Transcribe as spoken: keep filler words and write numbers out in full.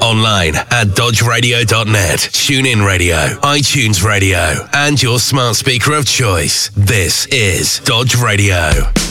online at dodge radio dot net, TuneIn Radio, iTunes Radio, and your smart speaker of choice. This is Dodge Radio.